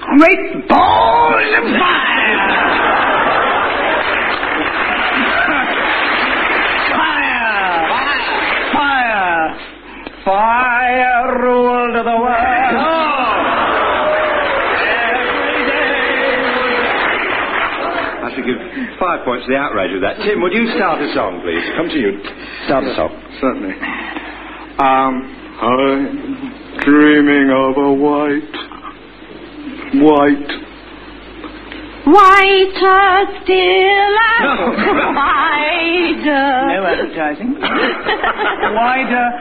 great balls of fire. Fire ruled the world. I should give 5 points to the outrage of that. Tim, would you start a song, please? Come to you. Start a song. Certainly. I'm dreaming of a whiter still and wider. No advertising. Wider.